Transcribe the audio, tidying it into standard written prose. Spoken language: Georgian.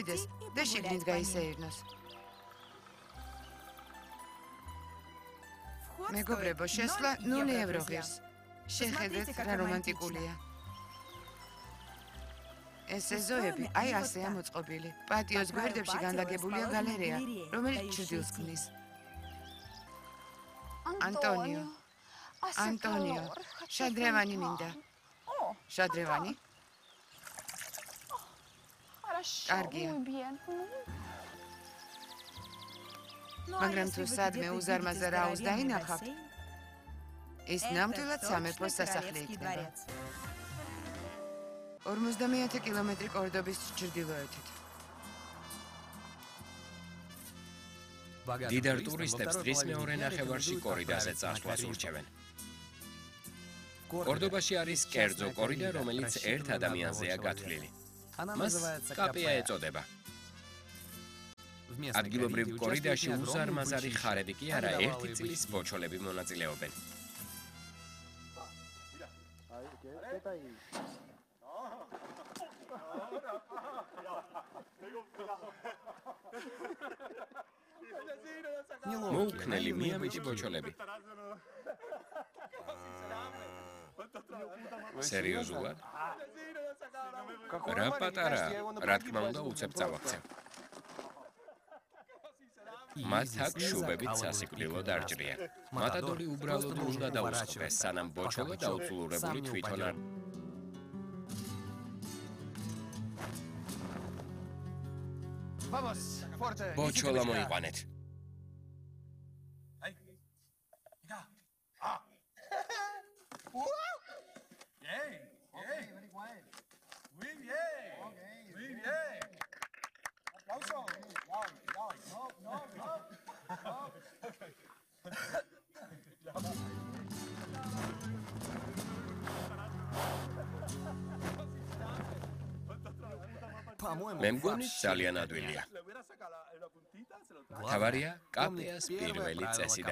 მოვიდეს და შიგნით გაისეირნოს. მეგობრებო, შესვლა 0 ევრო ღირს. შეხედეთ, რა რომანტიკულია. ეს ეზოები აი ასეა მოწყობილი. პატიოს გვერდებში განლაგებულია გალერეა, რომელიც ჩრდილს ქმნის. Antonio, შადრევანი მინდა. შადრევანი? კარგია. მაგრამ თუ სადმე უზარმაზარ აუზს დაინახავთ, ის ნამდვილად სამეფოს სასახლე იქნება. 50 კილომეტრი კორდობის ჩრდილოეთით. დიდარ ტურისტებს დღის მეორე ნახევარში კორიდაზე წასვლას ურჩევენ. კორდობაში არის კერძო კორიდა, რომელიც ერთ ადამიანზეა გათვლილი. მას კაპეა ეწოდება. ადგილობრივ კორიდაში უზარმაზარი ხარები კი არა, ერთი წლის ბოჩოლები მონაწილეობენ. მოუქნელი მიამიტი ბოჩოლები. სერიოზულად? რა პატარა, რა თქმა უნდა, უცებ წავაქცევ. მათ აქ შუბებით სასიკვდილო დარჭრია. მატადორი უბრალოდ უნდა დაუსხლტეს, სანამ ბოჩოლა დაუწლურებული თვითონ არ... ბოჩოლა მოიყვანეთ. მე მგონი ძალიან ადვილია. თავარია კაპეას პირველი წესი